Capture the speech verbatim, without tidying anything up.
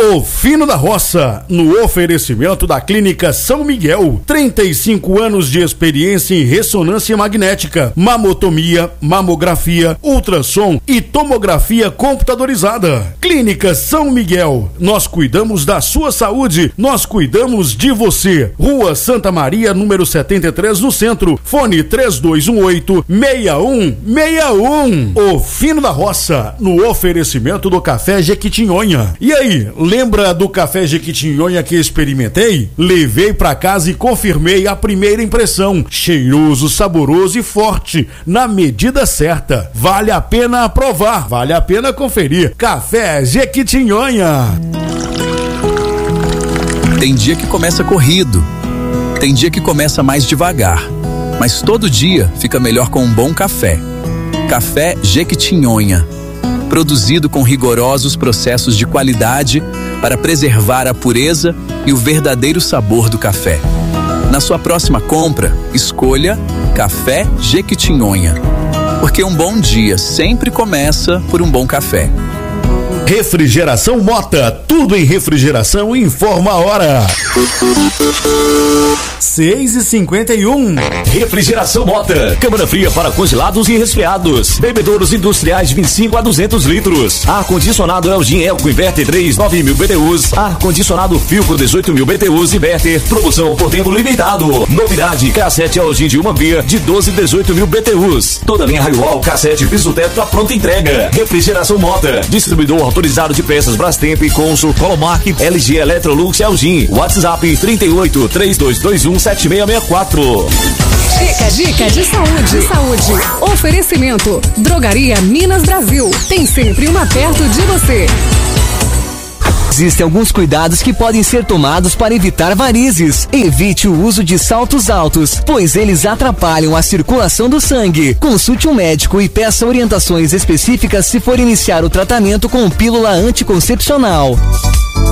O Fino da Roça, no oferecimento da Clínica São Miguel. trinta e cinco anos de experiência em ressonância magnética, mamotomia, mamografia, ultrassom e tomografia computadorizada. Clínica São Miguel, nós cuidamos da sua saúde, nós cuidamos de você. Rua Santa Maria, número setenta e três, no centro. Fone três dois um oito, seis um seis um. O Fino da Roça, no oferecimento do Café Jequitinhonha. E aí, lembra do Café Jequitinhonha que experimentei? Levei pra casa e confirmei a primeira impressão. Cheiroso, saboroso e forte, na medida certa. Vale a pena provar, vale a pena conferir. Café Jequitinhonha. Tem dia que começa corrido, tem dia que começa mais devagar, mas todo dia fica melhor com um bom café. Café Jequitinhonha, produzido com rigorosos processos de qualidade para preservar a pureza e o verdadeiro sabor do café. Na sua próxima compra, escolha Café Jequitinhonha, porque um bom dia sempre começa por um bom café. Refrigeração Mota, tudo em refrigeração, informa a hora. seis e cinquenta e um. Refrigeração Mota, câmara fria para congelados e resfriados, bebedouros industriais de vinte e cinco a duzentos litros, ar-condicionado Elgin Elco Inverter três, nove mil B T Us, ar-condicionado Filco dezoito mil B T Us Inverter, promoção por tempo limitado. Novidade, cassete Elgin de uma via de doze e dezoito mil B T Us, toda linha Raio-Wall, cassete piso teto a pronta entrega. Refrigeração Mota, distribuidor autorizado de peças Brastemp, Consul, Colomark, L G, Electrolux e Elgin. WhatsApp trinta e oito, três dois dois um, sete seis seis quatro. Dica, dica de saúde. De saúde. Oferecimento. Drogaria Minas Brasil. Tem sempre uma perto de você. Existem alguns cuidados que podem ser tomados para evitar varizes. Evite o uso de saltos altos, pois eles atrapalham a circulação do sangue. Consulte um médico e peça orientações específicas se for iniciar o tratamento com pílula anticoncepcional.